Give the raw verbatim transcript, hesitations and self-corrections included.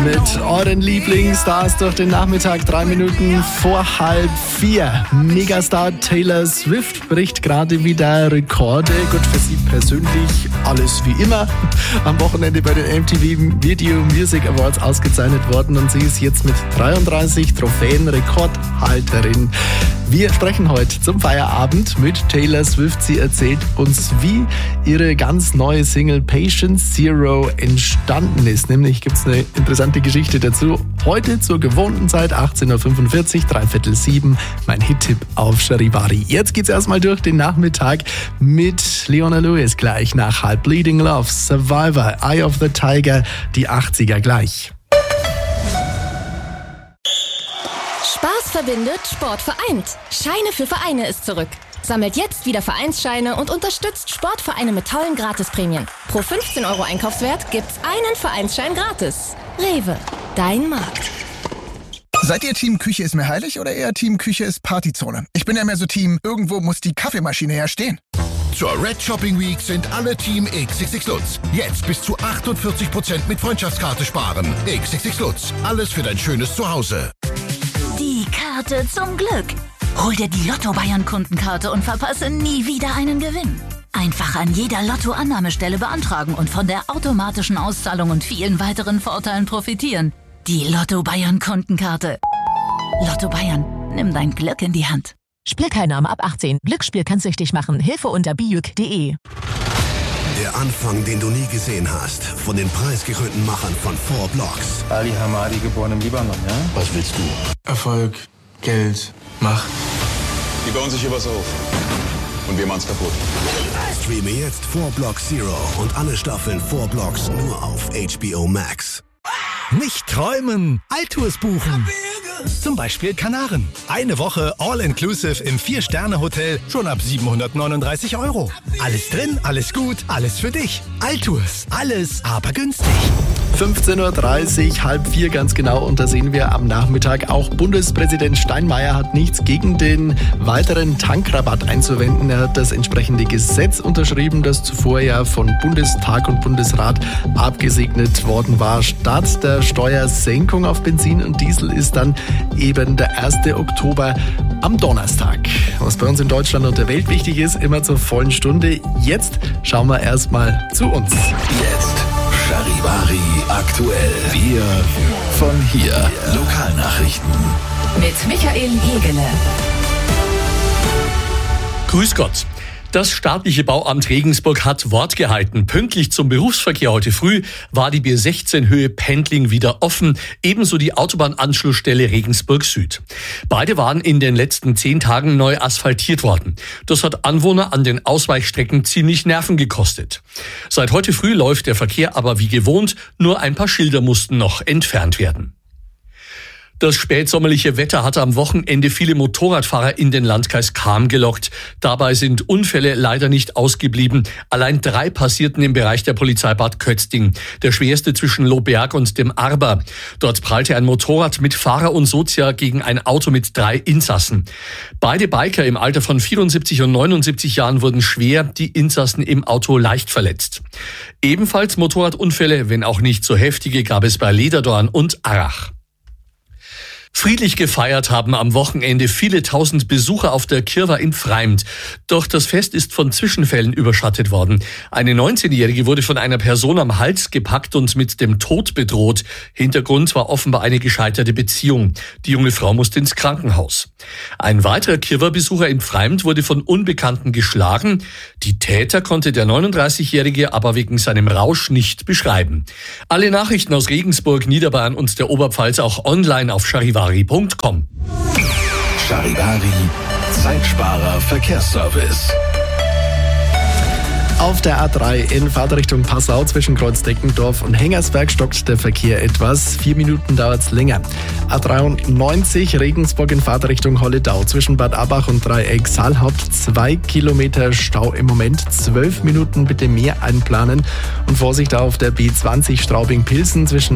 mit euren Lieblingsstars durch den Nachmittag, drei Minuten vor halb vier. Megastar Taylor Swift bricht gerade wieder Rekorde. Gut, für sie persönlich alles wie immer. Am Wochenende bei den M T V Video Music Awards ausgezeichnet worden und sie ist jetzt mit dreiunddreißig Trophäen Rekordhalterin. Wir sprechen heute zum Feierabend mit Taylor Swift. Sie erzählt uns, wie ihre ganz neue Single Patient Zero entstanden ist. Nämlich gibt es eine interessante Geschichte dazu. Heute zur gewohnten Zeit, achtzehn Uhr fünfundvierzig, dreiviertel sieben, mein Hit-Tipp auf Charivari. Jetzt geht's erstmal durch den Nachmittag mit Leona Lewis gleich nach halb. Bleeding Love, Survivor, Eye of the Tiger, die achtziger gleich. Spaß verbindet, Sport vereint. Scheine für Vereine ist zurück. Sammelt jetzt wieder Vereinsscheine und unterstützt Sportvereine mit tollen Gratisprämien. Pro fünfzehn Euro Einkaufswert gibt's einen Vereinsschein gratis. Rewe, dein Markt. Seid ihr Team Küche ist mir heilig oder eher Team Küche ist Partyzone? Ich bin ja mehr so Team, irgendwo muss die Kaffeemaschine ja stehen. Zur Red Shopping Week sind alle Team X X X Lutz. Jetzt bis zu achtundvierzig Prozent mit Freundschaftskarte sparen. X X X Lutz. Alles für dein schönes Zuhause. Die Karte zum Glück. Hol dir die Lotto Bayern Kundenkarte und verpasse nie wieder einen Gewinn. Einfach an jeder Lotto-Annahmestelle beantragen und von der automatischen Auszahlung und vielen weiteren Vorteilen profitieren. Die Lotto Bayern Kundenkarte. Lotto Bayern, nimm dein Glück in die Hand. Spielteilnahme ab achtzehn. Glücksspiel kann süchtig machen. Hilfe unter bijuk punkt de. Der Anfang, den du nie gesehen hast. Von den preisgekrönten Machern von Four Blocks. Ali Hamadi, geboren im Libanon, ja? Was willst du? Erfolg, Geld, Macht. Die bauen sich hier was auf. Und wir machen's kaputt. Streame jetzt Four Blocks Zero und alle Staffeln Four Blocks nur auf H B O Max. Nicht träumen, Altours buchen. Zum Beispiel Kanaren. Eine Woche All-Inclusive im Vier-Sterne-Hotel schon ab siebenhundertneununddreißig Euro. Alles drin, alles gut, alles für dich. Altours, alles aber günstig. fünfzehn Uhr dreißig, halb vier ganz genau, und da sehen wir am Nachmittag, auch Bundespräsident Steinmeier hat nichts gegen den weiteren Tankrabatt einzuwenden. Er hat das entsprechende Gesetz unterschrieben, das zuvor ja von Bundestag und Bundesrat abgesegnet worden war. Statt der Steuersenkung auf Benzin und Diesel ist dann eben der erste Oktober am Donnerstag. Was bei uns in Deutschland und der Welt wichtig ist, immer zur vollen Stunde. Jetzt schauen wir erstmal zu uns. Jetzt Charivari aktuell. Wir von hier. Lokalnachrichten. Mit Michael Hegele. Grüß Gott. Das staatliche Bauamt Regensburg hat Wort gehalten. Pünktlich zum Berufsverkehr heute früh war die B sechzehn Höhe Pendling wieder offen, ebenso die Autobahnanschlussstelle Regensburg Süd. Beide waren in den letzten zehn Tagen neu asphaltiert worden. Das hat Anwohner an den Ausweichstrecken ziemlich Nerven gekostet. Seit heute früh läuft der Verkehr aber wie gewohnt, nur ein paar Schilder mussten noch entfernt werden. Das spätsommerliche Wetter hatte am Wochenende viele Motorradfahrer in den Landkreis Cham gelockt. Dabei sind Unfälle leider nicht ausgeblieben. Allein drei passierten im Bereich der Polizei Bad Kötzting. Der schwerste zwischen Lohberg und dem Arber. Dort prallte ein Motorrad mit Fahrer und Sozia gegen ein Auto mit drei Insassen. Beide Biker im Alter von vierundsiebzig und neunundsiebzig Jahren wurden schwer, die Insassen im Auto leicht verletzt. Ebenfalls Motorradunfälle, wenn auch nicht so heftige, gab es bei Lederdorn und Arrach. Friedlich gefeiert haben am Wochenende viele tausend Besucher auf der Kirwa in Pfreimd. Doch das Fest ist von Zwischenfällen überschattet worden. Eine neunzehnjährige wurde von einer Person am Hals gepackt und mit dem Tod bedroht. Hintergrund war offenbar eine gescheiterte Beziehung. Die junge Frau musste ins Krankenhaus. Ein weiterer Kirwa-Besucher in Pfreimd wurde von Unbekannten geschlagen. Die Täter konnte der neununddreißigjährige aber wegen seinem Rausch nicht beschreiben. Alle Nachrichten aus Regensburg, Niederbayern und der Oberpfalz auch online auf charivari punkt com. Charivari, Zeitsparer Verkehrsservice. Auf der A drei in Fahrtrichtung Passau zwischen Kreuzdeckendorf und Hengersberg stockt der Verkehr etwas. Vier Minuten dauert's länger. A dreiundneunzig Regensburg in Fahrtrichtung Holledau zwischen Bad Abbach und Dreieck Saalhaupt. Zwei Kilometer Stau im Moment. Zwölf Minuten bitte mehr einplanen. Und Vorsicht auf der B zwanzig Straubing-Pilsen zwischen